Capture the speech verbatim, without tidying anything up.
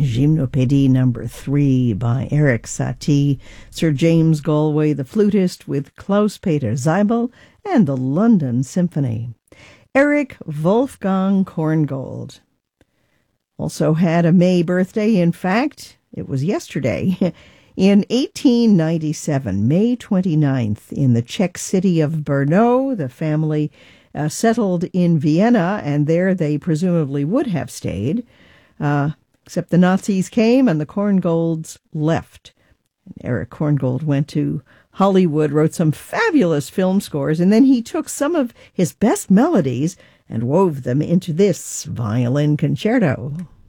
Gymnopédie number three by Erik Satie, Sir James Galway the flutist with Klaus-Peter Zeibel, and the London Symphony. Eric Wolfgang Korngold also had a May birthday. In fact, it was yesterday. In eighteen ninety-seven, May twenty-ninth, in the Czech city of Brno, the family uh, settled in Vienna, and there they presumably would have stayed. Uh, Except the Nazis came and the Korngolds left. And Eric Korngold went to Hollywood, wrote some fabulous film scores, and then he took some of his best melodies and wove them into this violin concerto.